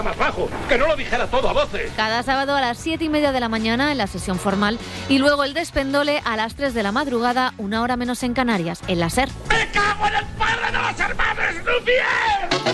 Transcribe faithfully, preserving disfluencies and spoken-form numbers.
más bajo, que no lo dijera todo a voces. Cada sábado a las siete y media de la mañana en la sesión formal y luego el despendole a las tres de la madrugada, una hora menos en Canarias, en la SER. ¡Me cago en el padre de los hermanos Lumière!